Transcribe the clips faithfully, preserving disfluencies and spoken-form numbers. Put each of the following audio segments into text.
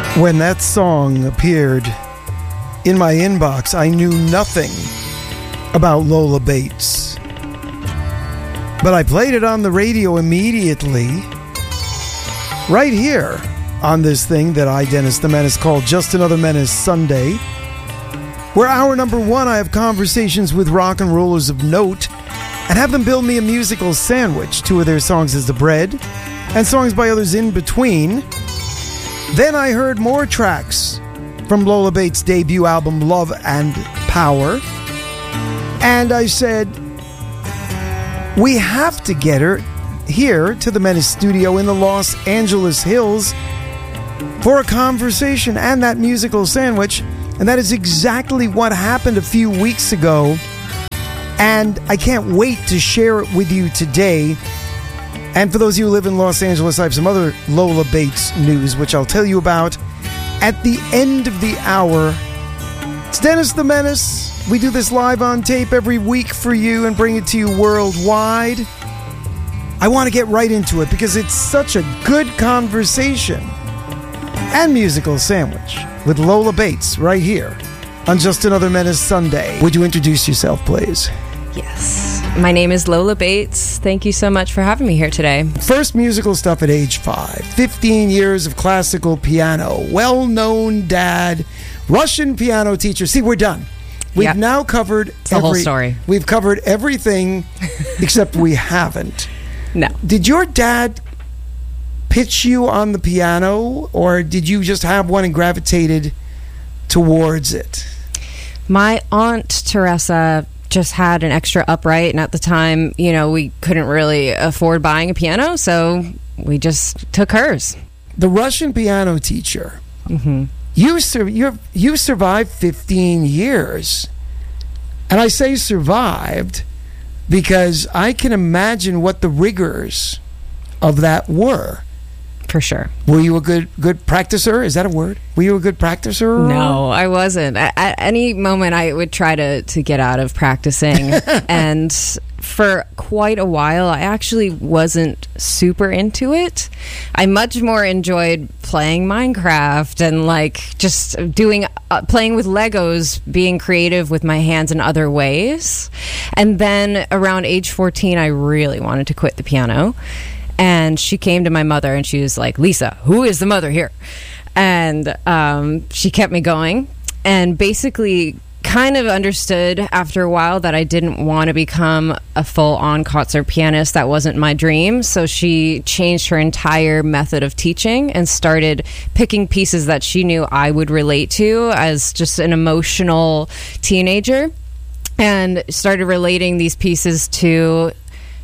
When that song appeared in my inbox, I knew nothing about Lola Bates. But I played it on the radio immediately, right here on this thing that I, Dennis the Menace, called Just Another Menace Sunday, where hour number one I have conversations with rock and rollers of note and have them build me a musical sandwich. Two of their songs as the bread, and songs by others in between. Then I heard more tracks from Lola Bates' debut album, Love and Power. And I said, we have to get her here to the Menace studio in the Los Angeles Hills for a conversation and that musical sandwich. And that is exactly what happened a few weeks ago. And I can't wait to share it with you today. And for those of you who live in Los Angeles, I have some other Lola Bates news, which I'll tell you about at the end of the hour. It's Dennis the Menace. We do this live on tape every week for you and bring it to you worldwide. I want to get right into it because it's such a good conversation and musical sandwich with Lola Bates right here on Just Another Menace Sunday. Would you introduce yourself, please? Yes. My name is Lola Bates. Thank you so much for having me here today. First musical stuff at age five. fifteen years of classical piano. Well-known dad. Russian piano teacher. See, we're done. We've yep. now covered it's the every, whole story. We've covered everything except we haven't. No. Did your dad pitch you on the piano, or did you just have one and gravitated towards it? My aunt Teresa just had an extra upright, and at the time, you know, we couldn't really afford buying a piano, so we just took hers. The Russian piano teacher. Mm-hmm. You sur- you you survived fifteen years. And I say survived because I can imagine what the rigors of that were. For sure. Were you a good good practicer? Is that a word? Were you a good practicer? No, I wasn't. At, at any moment, I would try to, to get out of practicing. And for quite a while, I actually wasn't super into it. I much more enjoyed playing Minecraft and like just doing, uh, playing with Legos, being creative with my hands in other ways. And then around age fourteen, I really wanted to quit the piano. And she came to my mother and she was like, Lisa, who is the mother here? And um, she kept me going and basically kind of understood after a while that I didn't want to become a full-on concert pianist. That wasn't my dream. So she changed her entire method of teaching and started picking pieces that she knew I would relate to as just an emotional teenager, and started relating these pieces to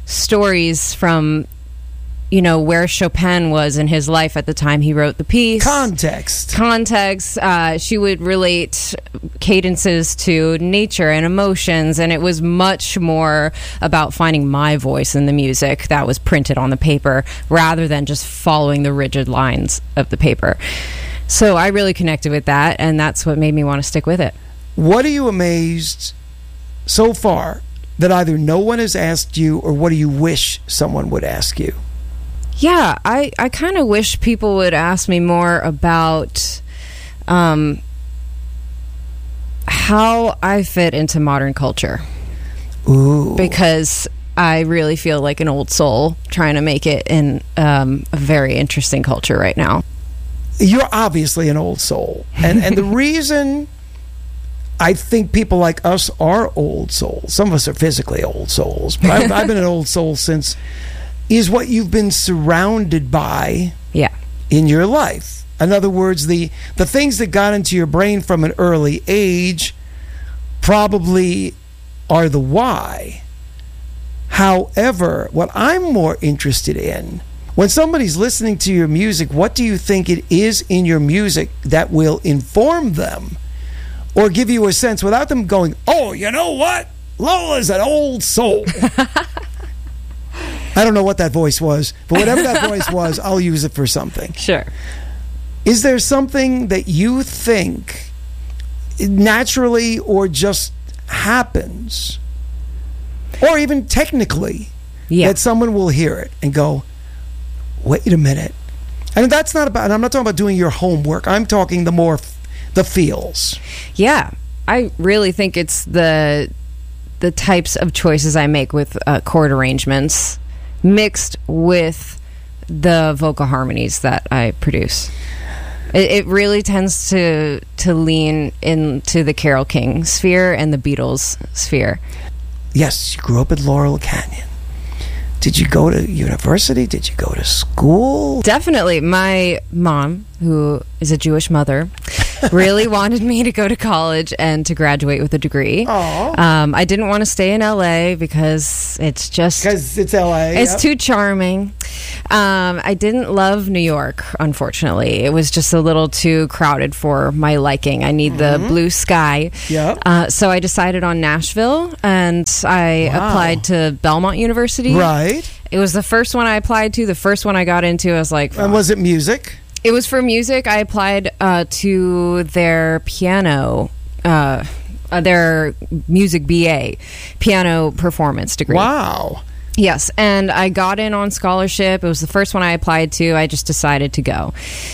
stories from, you know, where Chopin was in his life at the time he wrote the piece. Context. Context. Uh, she would relate cadences to nature and emotions, and it was much more about finding my voice in the music that was printed on the paper rather than just following the rigid lines of the paper. So I really connected with that, and that's what made me want to stick with it. What are you amazed so far that either no one has asked you, or what do you wish someone would ask you? Yeah, I, I kind of wish people would ask me more about um, how I fit into modern culture. Ooh. Because I really feel like an old soul trying to make it in um, a very interesting culture right now. You're obviously an old soul. And, and the reason I think people like us are old souls, some of us are physically old souls, but I've, I've been an old soul since... is what you've been surrounded by yeah. in your life. In other words, the, the things that got into your brain from an early age probably are the why. However, what I'm more interested in, when somebody's listening to your music, what do you think it is in your music that will inform them or give you a sense without them going, oh, you know what? Lola's an old soul. I don't know what that voice was, but whatever that voice was, I'll use it for something. Sure. Is there something that you think naturally or just happens, or even technically, yeah. that someone will hear it and go, wait a minute, And that's not about, and I'm not talking about doing your homework. I'm talking the more, f- the feels. Yeah. I really think it's the the types of choices I make with uh, chord arrangements mixed with the vocal harmonies that I produce. It, it really tends to to lean into the Carole King sphere and the Beatles sphere. Yes, you grew up in Laurel Canyon. Did you go to university? Did you go to school? Definitely. My mom, who is a Jewish mother, really wanted me to go to college and to graduate with a degree. Um, I didn't want to stay in L A because it's just... Because it's L A. It's yep. too charming. Um, I didn't love New York, unfortunately. It was just a little too crowded for my liking. I need mm-hmm. the blue sky. Yep. Uh, so I decided on Nashville, and I wow. applied to Belmont University. Right. It was the first one I applied to, the first one I got into. I was like... And was it music? It was for music. I applied uh, to their piano, uh, uh, their music B A, piano performance degree. Wow. Yes, and I got in on scholarship. It was the first one I applied to. I just decided to go.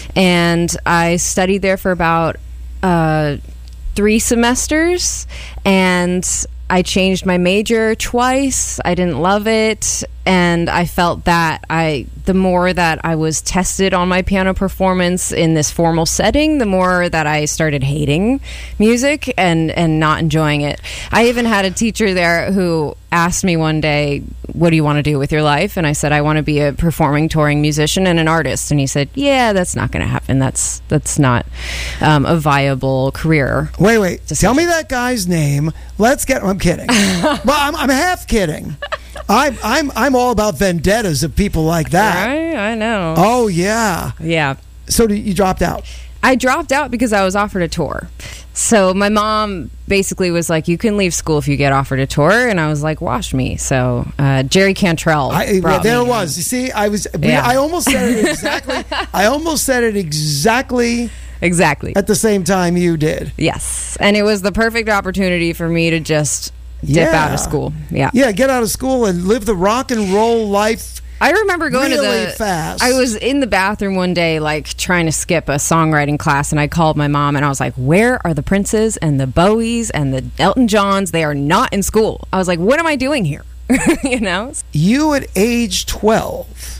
And I studied there for about uh, three semesters, and I changed my major twice. I didn't love it, and I felt that I the more that I was tested on my piano performance in this formal setting, the more that I started hating music and and not enjoying it. I even had a teacher there who asked me one day, "What do you want to do with your life?" And I said, "I want to be a performing, touring musician and an artist." And he said, "Yeah, that's not going to happen. That's that's not um, a viable career." Wait, wait. Tell me that guy's name. Let's get. I'm kidding. Well, I'm, I'm half kidding. I'm I'm I'm all about vendettas of people like that. Right? I know. Oh yeah. Yeah. So you dropped out? I dropped out because I was offered a tour. So my mom basically was like, "You can leave school if you get offered a tour," and I was like, "Wash me." So uh, Jerry Cantrell. I, brought there me it was. You see, I was. Yeah. I almost said it exactly. I almost said it exactly. Exactly. At the same time you did. Yes, and it was the perfect opportunity for me to just dip yeah. out of school. Yeah. Yeah, get out of school and live the rock and roll life. I remember going really to the fast. I was in the bathroom one day, like trying to skip a songwriting class, and I called my mom and I was like, "Where are the Princes and the Bowies and the Elton Johns? They are not in school." I was like, "What am I doing here?" You know? You at age twelve,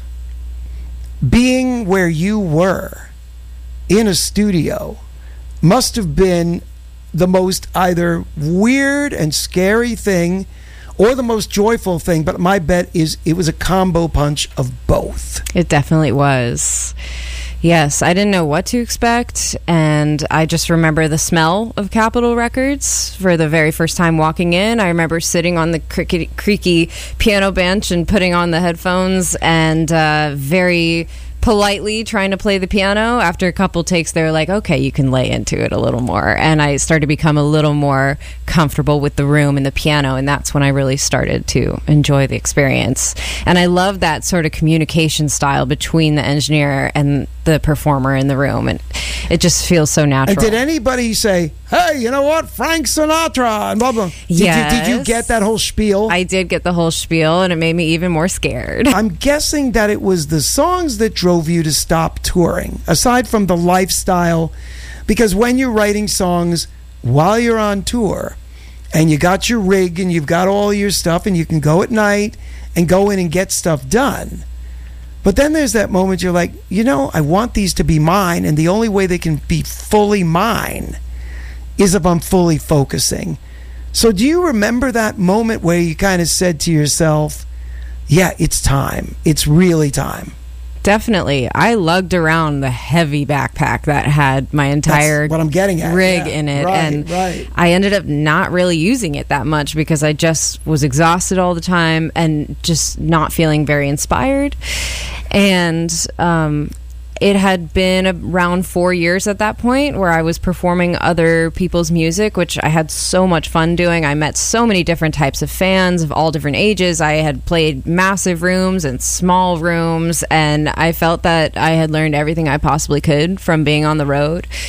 being where you were in a studio, must have been the most either weird and scary thing or the most joyful thing, but my bet is it was a combo punch of both. It definitely was. Yes, I didn't know what to expect, and I just remember the smell of Capitol Records for the very first time walking in. I remember sitting on the creaky, creaky piano bench and putting on the headphones and uh, very politely trying to play the piano. After a couple takes, they were like, "Okay, you can lay into it a little more." And I started to become a little more comfortable with the room and the piano, and that's when I really started to enjoy the experience. And I love that sort of communication style between the engineer and the performer in the room, and it just feels so natural. And did anybody say, "Hey, you know what, Frank Sinatra," and blah blah? Did, yes. you, did you get that whole spiel? I did get the whole spiel, and it made me even more scared. I'm guessing that it was the songs that drove you to stop touring, aside from the lifestyle, because when you're writing songs while you're on tour and you got your rig and you've got all your stuff and you can go at night and go in and get stuff done, but then there's that moment you're like, you know, I want these to be mine, and the only way they can be fully mine is if I'm fully focusing. So do you remember that moment where you kind of said to yourself, yeah, it's time, it's really time? Definitely. I lugged around the heavy backpack that had my entire That's what I'm getting at. rig yeah. in it. Right, and right. I ended up not really using it that much because I just was exhausted all the time and just not feeling very inspired. And um, it had been around four years at that point where I was performing other people's music, which I had so much fun doing. I met so many different types of fans of all different ages. I had played massive rooms and small rooms, and I felt that I had learned everything I possibly could from being on the road.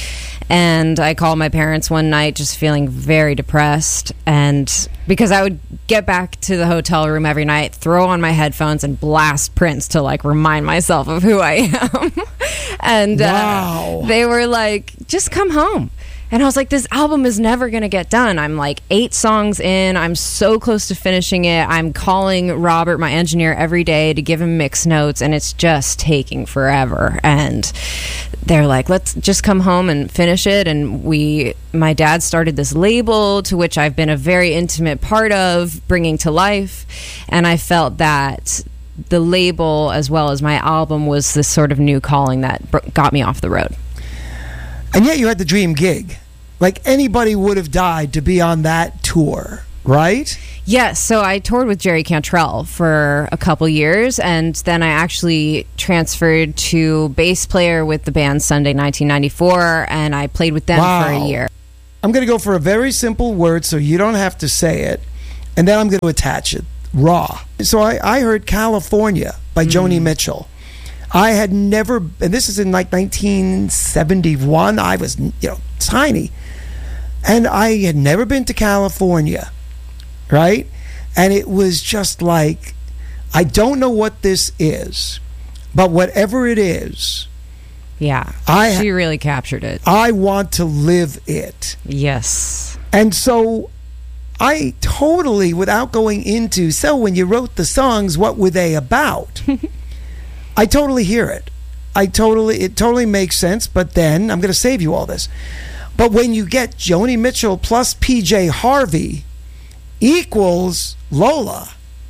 And I called my parents one night just feeling very depressed. And because I would get back to the hotel room every night, throw on my headphones and blast Prince to like remind myself of who I am. and wow. uh, they were like, just come home. And I was like, this album is never going to get done. I'm like eight songs in. I'm so close to finishing it. I'm calling Robert, my engineer, every day to give him mix notes, and it's just taking forever. And they're like, let's just come home and finish it. And we, my dad started this label to which I've been a very intimate part of, bringing to life. And I felt that the label as well as my album was this sort of new calling that br- got me off the road. And yet you had the dream gig. Like anybody would have died to be on that tour, right? Yes, so I toured with Jerry Cantrell for a couple years, and then I actually transferred to bass player with the band Sunday nineteen ninety-four, and I played with them wow. for a year. I'm going to go for a very simple word so you don't have to say it, and then I'm going to attach it. Raw. So I, I heard California by mm. Joni Mitchell. I had never, and this is in like nineteen seventy-one, I was, you know, tiny. And I had never been to California, right? And it was just like, I don't know what this is, but whatever it is, yeah, I she really captured it. I want to live it. Yes. And so I totally, without going into, so when you wrote the songs, what were they about? I totally hear it. I totally, it totally makes sense, but then, I'm going to save you all this. But when you get Joni Mitchell plus P J Harvey equals Lola,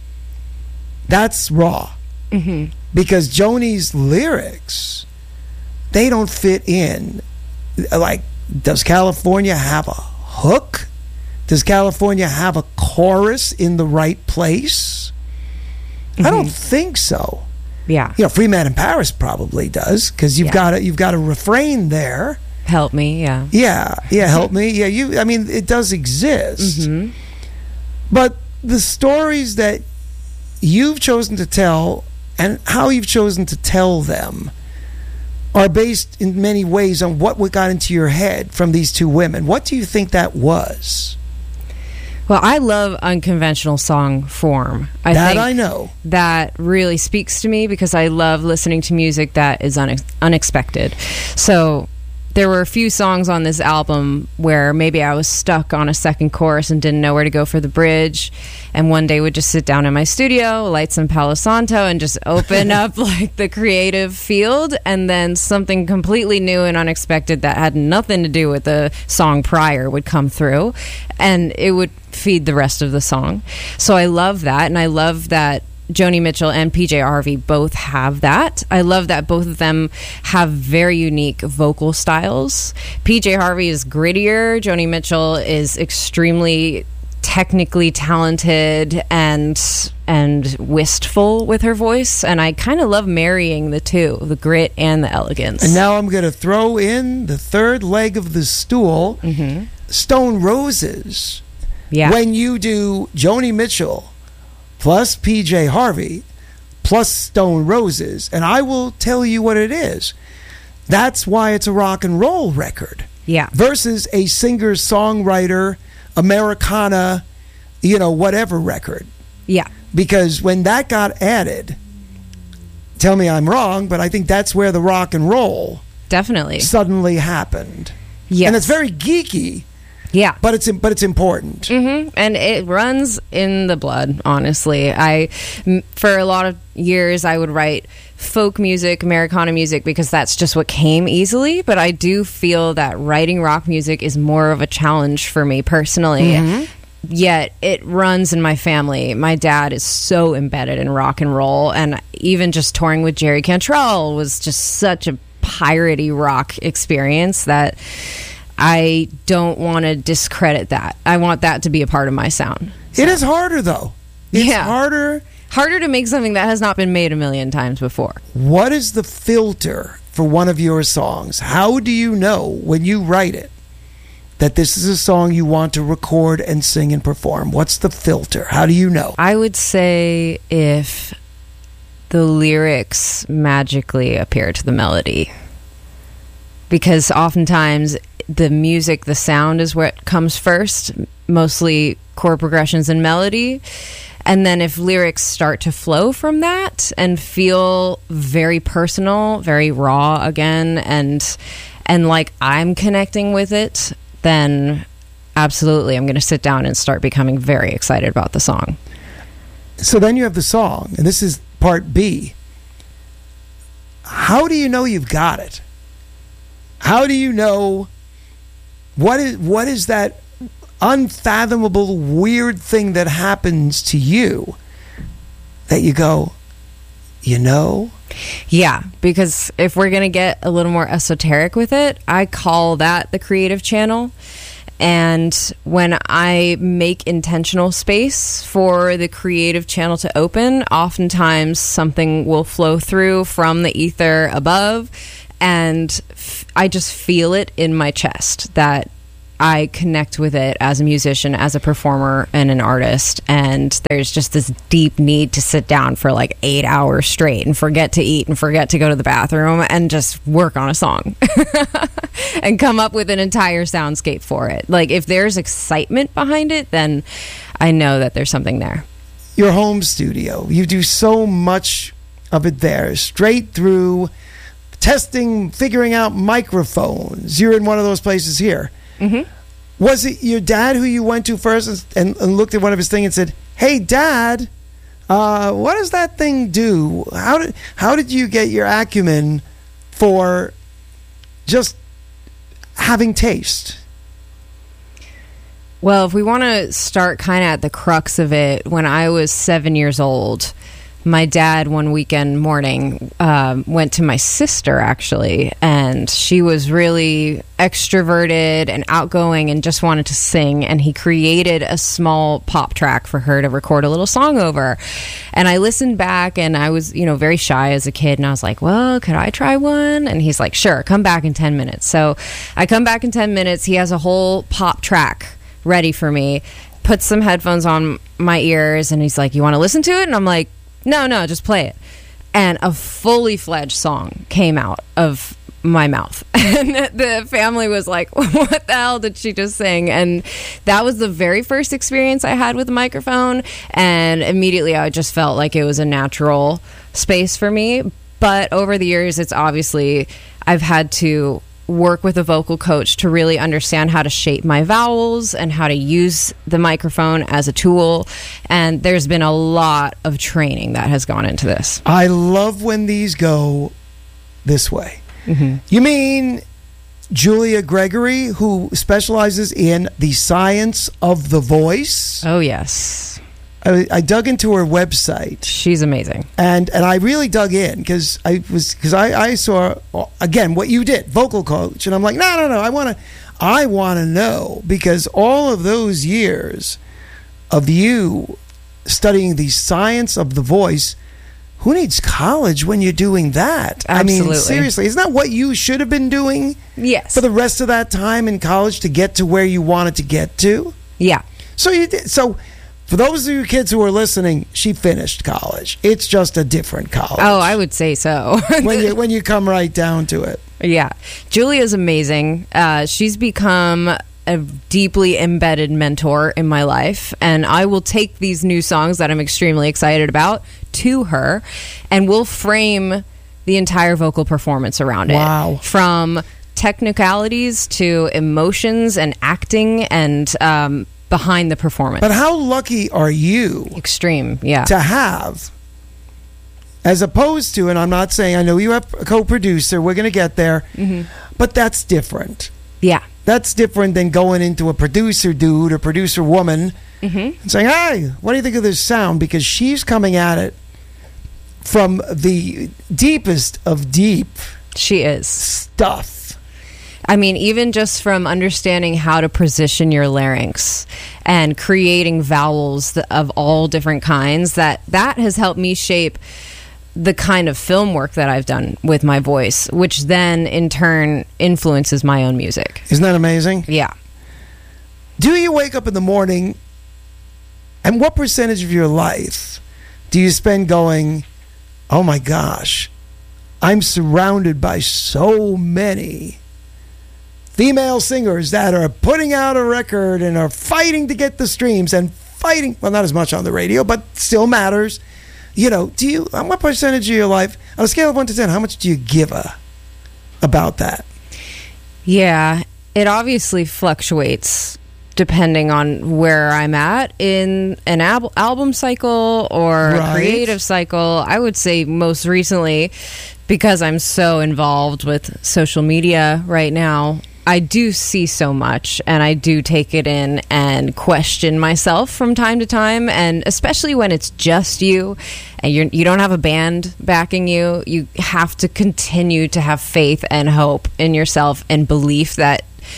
that's raw. Mm-hmm. Because Joni's lyrics, they don't fit in. Like, does California have a hook? Does California have a chorus in the right place? Mm-hmm. I don't think so. Yeah. You know, Free Man in Paris probably does, because you've yeah. got a, you've got a refrain there. Help me, yeah. Yeah, yeah, help me. Yeah, you. I mean, it does exist. Mm-hmm. But the stories that you've chosen to tell and how you've chosen to tell them are based in many ways on what got into your head from these two women. What do you think that was? Well, I love unconventional song form. I that think I know. That really speaks to me because I love listening to music that is une- unexpected. So there were a few songs on this album where maybe I was stuck on a second chorus and didn't know where to go for the bridge, and one day would just sit down in my studio, light some Palo Santo, and just open up like the creative field, and then something completely new and unexpected that had nothing to do with the song prior would come through, and it would feed the rest of the song. So I love that, and I love that Joni Mitchell and P J Harvey both have that. I love that both of them have very unique vocal styles. P J Harvey is grittier. Joni Mitchell is extremely technically talented and and wistful with her voice, and I kind of love marrying the two, the grit and the elegance. And now I'm going to throw in the third leg of the stool, mm-hmm. Stone Roses. Yeah. When you do Joni Mitchell plus P J Harvey plus Stone Roses, and I will tell you what it is. That's why it's a rock and roll record. Yeah. Versus a singer-songwriter, Americana, you know, whatever record. Yeah. Because when that got added, tell me I'm wrong, but I think that's where the rock and roll definitely suddenly happened. Yes. And it's very geeky. Yeah, but it's but it's important, mm-hmm. and it runs in the blood. Honestly, I for a lot of years I would write folk music, Americana music, because that's just what came easily. But I do feel that writing rock music is more of a challenge for me personally. Mm-hmm. Yet it runs in my family. My dad is so embedded in rock and roll, and even just touring with Jerry Cantrell was just such a piratey rock experience that I don't want to discredit that. I want that to be a part of my sound. So. It is harder, though. It's yeah. harder. Harder to make something that has not been made a million times before. What is the filter for one of your songs? How do you know when you write it that this is a song you want to record and sing and perform? What's the filter? How do you know? I would say if the lyrics magically appear to the melody. Because oftentimes the music, the sound is what comes first, mostly chord progressions and melody. And then if lyrics start to flow from that and feel very personal, very raw again, and and like I'm connecting with it, then absolutely I'm going to sit down and start becoming very excited about the song. So then you have the song, and this is part B. How do you know you've got it? How do you know what is what is that unfathomable, weird thing that happens to you that you go, you know? Yeah, because if we're going to get a little more esoteric with it, I call that the creative channel. And when I make intentional space for the creative channel to open, oftentimes something will flow through from the ether above, and f- I just feel it in my chest that I connect with it as a musician, as a performer, and an artist. And there's just this deep need to sit down for like eight hours straight and forget to eat and forget to go to the bathroom and just work on a song and come up with an entire soundscape for it. Like if there's excitement behind it, then I know that there's something there. Your home studio, you do so much of it there, straight through testing, figuring out microphones. You're in one of those places here. Mm-hmm. Was it your dad who you went to first and, and looked at one of his things and said, "Hey, Dad, uh, what does that thing do? How did how did you get your acumen for just having taste?" Well, if we want to start kind of at the crux of it, when I was seven years old, my dad one weekend morning um, went to my sister, actually, and she was really extroverted and outgoing and just wanted to sing, and he created a small pop track for her to record a little song over. And I listened back, and I was, you know, very shy as a kid, and I was like, well, could I try one? And he's like, sure, come back in ten minutes. So I come back in ten minutes. He has a whole pop track ready for me, puts some headphones on my ears, and he's like, you want to listen to it? And I'm like, no, no, just play it. And a fully fledged song came out of my mouth. And the family was like, what the hell did she just sing? And that was the very first experience I had with a microphone. And immediately I just felt like it was a natural space for me. But over the years, it's obviously, I've had to work with a vocal coach to really understand how to shape my vowels and how to use the microphone as a tool. And there's been a lot of training that has gone into this. I love when these go this way. Mm-hmm. You mean Julia Gregory, who specializes in the science of the voice? Oh, yes. I, I dug into her website. She's amazing. And and I really dug in because I was because I, I saw again what you did, vocal coach, and I'm like, no, no, no, I want to I want to know, because all of those years of you studying the science of the voice, who needs college when you're doing that? Absolutely. I mean, seriously, isn't that what you should have been doing? Yes. For the rest of that time in college to get to where you wanted to get to? Yeah. So you did. So for those of you kids who are listening, she finished college. It's just a different college. Oh, I would say so. when you when you come right down to it. Yeah. Julia's amazing. Uh, she's become a deeply embedded mentor in my life, and I will take these new songs that I'm extremely excited about to her, and we'll frame the entire vocal performance around it. Wow. From technicalities to emotions and acting and um, behind the performance. But how lucky are you? Extreme, yeah. To have, as opposed to, and I'm not saying, I know you have a co-producer, we're going to get there, mm-hmm. but that's different. Yeah. That's different than going into a producer dude or producer woman mm-hmm. and saying, hey, what do you think of this sound? Because she's coming at it from the deepest of deep. She is. Stuff. I mean, even just from understanding how to position your larynx and creating vowels of all different kinds, that that has helped me shape the kind of film work that I've done with my voice, which then in turn influences my own music. Isn't that amazing? Yeah. Do you wake up in the morning, and what percentage of your life do you spend going, oh my gosh, I'm surrounded by so many female singers that are putting out a record and are fighting to get the streams and fighting, well, not as much on the radio, but still matters. You know, do you, what percentage of your life, on a scale of one to ten, how much do you give a about that? Yeah, it obviously fluctuates depending on where I'm at in an al- album cycle or Right. a creative cycle. I would say most recently, because I'm so involved with social media right now, I do see so much, and I do take it in and question myself from time to time, and especially when it's just you and you're, you don't have a band backing you, you have to continue to have faith and hope in yourself and belief that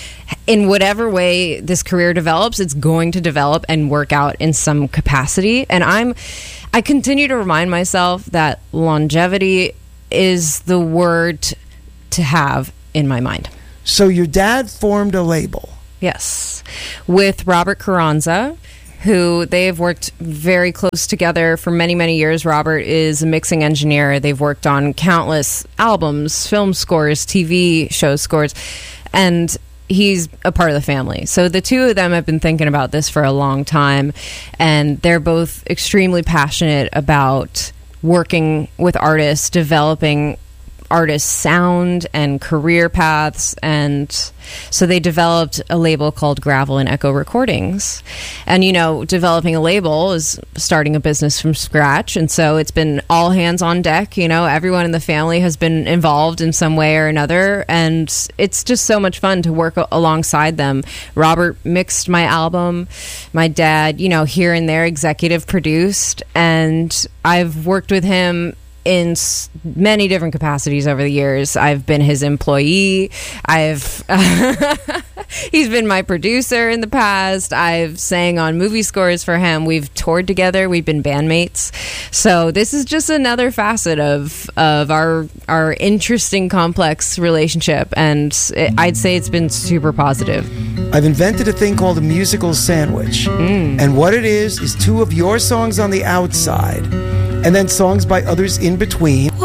in whatever way this career develops, it's going to develop and work out in some capacity. And I'm, I continue to remind myself that longevity is the word to have in my mind. So your dad formed a label. Yes. With Robert Carranza, who they have worked very close together for many, many years. Robert is a mixing engineer. They've worked on countless albums, film scores, T V show scores, and he's a part of the family. So the two of them have been thinking about this for a long time, and they're both extremely passionate about working with artists, developing artists' sound and career paths, and so they developed a label called Gravel and Echo Recordings. And you know, developing a label is starting a business from scratch, and so it's been all hands on deck. You know, everyone in the family has been involved in some way or another, and it's just so much fun to work a- alongside them. Robert mixed my album, my dad, you know, here and there executive produced, and I've worked with him in s- many different capacities over the years. I've been his employee. I've uh, he's been my producer in the past. I've sang on movie scores for him. We've toured together. We've been bandmates. So this is just another facet of of our our interesting, complex relationship, and it, I'd say it's been super positive. I've invented a thing called a musical sandwich. Mm. And what it is, is two of your songs on the outside, and then songs by others in between.